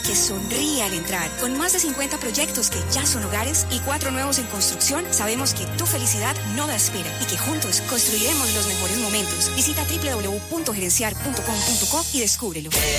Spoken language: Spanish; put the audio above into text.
que sonríe al entrar. Con más de 50 proyectos que ya son hogares y 4 nuevos en construcción, sabemos que tu felicidad no da espera y que juntos construiremos los mejores momentos. Visita www.gerenciar.com.co y descúbrelo.